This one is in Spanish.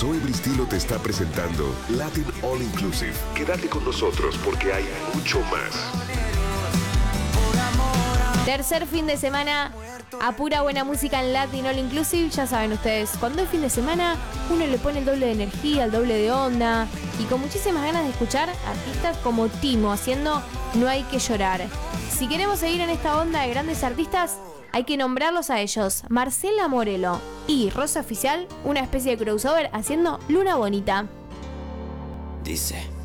Zoe Bristilo te está presentando Latin All Inclusive. Quédate con nosotros porque hay mucho más. Tercer fin de semana a pura buena música en Latin All Inclusive. Ya saben ustedes, cuando es fin de semana uno le pone el doble de energía, el doble de onda y con muchísimas ganas de escuchar artistas como Timo haciendo No hay que llorar. Si queremos seguir en esta onda de grandes artistas, hay que nombrarlos a ellos: Marcela Morelo y Rosa Oficial, una especie de crossover haciendo Luna Bonita. Dice: